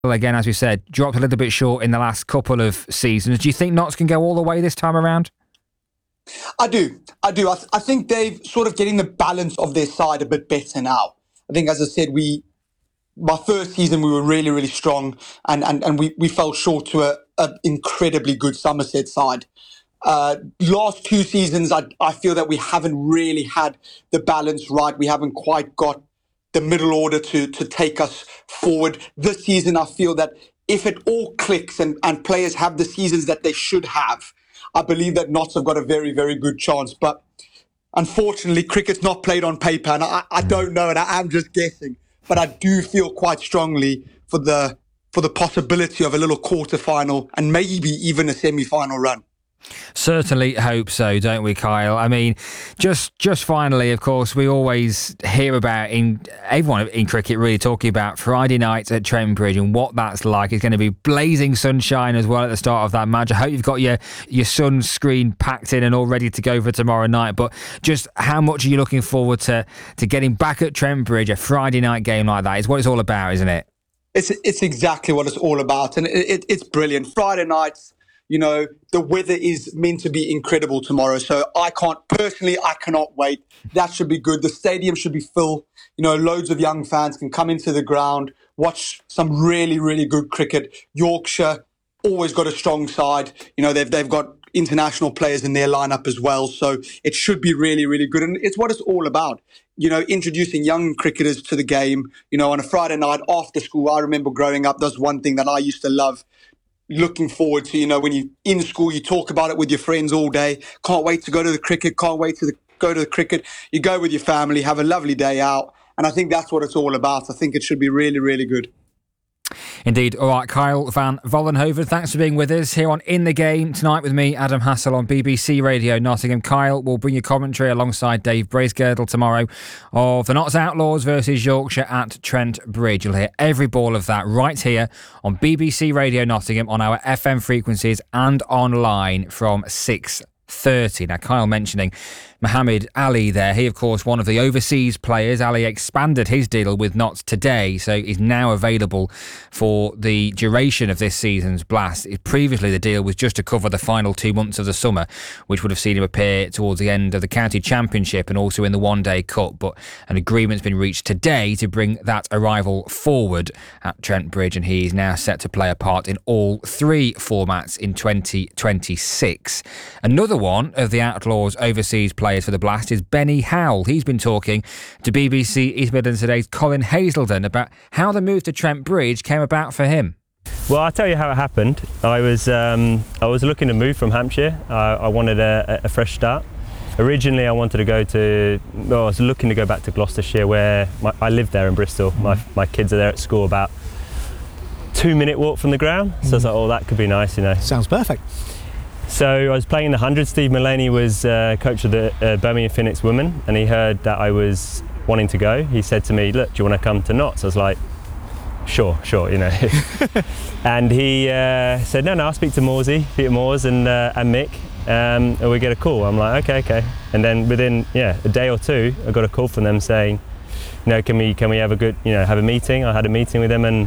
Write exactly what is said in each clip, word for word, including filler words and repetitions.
Again, as we said, dropped a little bit short in the last couple of seasons. Do you think Notts can go all the way this time around? I do. I do. I, th- I think they've sort of getting the balance of their side a bit better now. I think, as I said, we my first season we were really, really strong, and and, and we, we fell short to a, a incredibly good Somerset side. Uh, last two seasons, I, I feel that we haven't really had the balance right. We haven't quite got the middle order to to take us forward. This season, I feel that if it all clicks and, and players have the seasons that they should have, I believe that Notts have got a very, very good chance. But unfortunately, cricket's not played on paper, and I, I don't know, and I am just guessing. But I do feel quite strongly for the for the possibility of a little quarter-final and maybe even a semi-final run. Certainly hope so, don't we, Kyle? I mean, just just finally, of course, we always hear about, in everyone in cricket really talking about Friday nights at Trent Bridge and what that's like. It's going to be blazing sunshine as well at the start of that match. I hope you've got your, your sunscreen packed in and all ready to go for tomorrow night. But just how much are you looking forward to, to getting back at Trent Bridge, a Friday night game like that? Is what it's all about, isn't it? It's, it's exactly what it's all about. And it, it, it's brilliant. Friday nights, you know, the weather is meant to be incredible tomorrow. So I can't, personally, I cannot wait. That should be good. The stadium should be full. You know, loads of young fans can come into the ground, watch some really, really good cricket. Yorkshire, always got a strong side. You know, they've, they've got international players in their lineup as well. So it should be really, really good. And it's what it's all about. You know, introducing young cricketers to the game, you know, on a Friday night after school. I remember growing up, that's one thing that I used to love. Looking forward to, you know, when you're in school, you talk about it with your friends all day. Can't wait to go to the cricket. Can't wait to the, go to the cricket. You go with your family, have a lovely day out. And I think that's what it's all about. I think it should be really, really good. Indeed. All right, Kyle van Vollenhoven, thanks for being with us here on In the Game tonight with me, Adam Hassel, on B B C Radio Nottingham. Kyle will bring you commentary alongside Dave Bracegirdle tomorrow of the Notts Outlaws versus Yorkshire at Trent Bridge. You'll hear every ball of that right here on B B C Radio Nottingham on our F M frequencies and online from six thirty. Now, Kyle mentioning Mohammed Ali there. He, of course, one of the overseas players. Ali expanded his deal with Notts today, so he's now available for the duration of this season's Blast. Previously, the deal was just to cover the final two months of the summer, which would have seen him appear towards the end of the County Championship and also in the One Day Cup. But an agreement's been reached today to bring that arrival forward at Trent Bridge, and he is now set to play a part in all three formats in twenty twenty-six. Another one of the Outlaws' overseas players for the Blast is Benny Howell. He's been talking to B B C East Midlands Today's Colin Hazelden about how the move to Trent Bridge came about for him. Well, I'll tell you how it happened. I was um, I was looking to move from Hampshire. Uh, I wanted a, a fresh start. Originally, I wanted to go to, well, I was looking to go back to Gloucestershire, where my, I lived there in Bristol. My, my kids are there at school, about two minute walk from the ground. So mm. I was like, oh, that could be nice, you know. Sounds perfect. So I was playing in the hundred. Steve Mullaney was uh, coach of the uh, Birmingham Phoenix women, and he heard that I was wanting to go. He said to me, look, do you want to come to Notts? I was like, sure, sure, you know. And he uh, said, no, no, I'll speak to Morsey, Peter Moores and, uh, and Mick, um, and we get a call. I'm like, okay, okay. And then within, yeah, a day or two, I got a call from them saying, you know, can we, can we have a good, you know, have a meeting? I had a meeting with them, and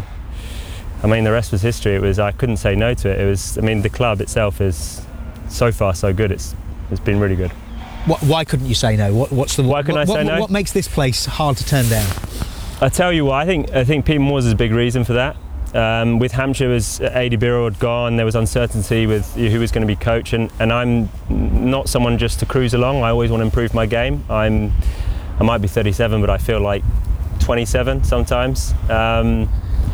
I mean, the rest was history. It was, I couldn't say no to it. It was, I mean, the club itself is so far so good. It's it's been really good. What, why couldn't you say no? What, what's the why couldn't what, I say what, no? What makes this place hard to turn down? I tell you what, I think I think Peter Moores is a big reason for that. Um, with Hampshire, was A D Birrell had gone. There was uncertainty with who was going to be coach, and, and I'm not someone just to cruise along. I always want to improve my game. I'm I might be thirty-seven, but I feel like twenty-seven sometimes. Um,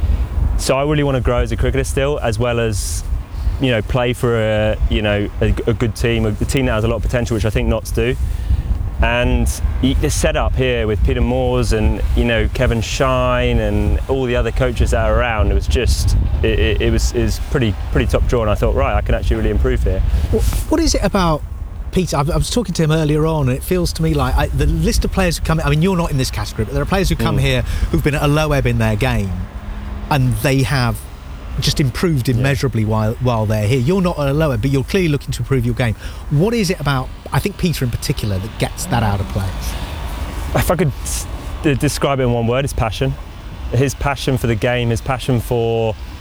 so I really want to grow as a cricketer still, as well as, you know, play for a, you know, a, a good team, a, a team that has a lot of potential, which I think Notts do. And the setup here with Peter Moores and, you know, Kevin Shine and all the other coaches that are around, it was just, it, it, it was is pretty pretty top draw. And I thought, right, I can actually really improve here. What, what is it about Peter? I, I was talking to him earlier on, and it feels to me like I, the list of players who come. I mean, you're not in this category, but there are players who come mm. here who've been at a low ebb in their game, and they have just improved immeasurably yeah. while while they're here. You're not at a lower, but you're clearly looking to improve your game. What is it about, I think Peter in particular, that gets that out of players? If I could d- describe it in one word, it's passion. his passion for the game, his passion for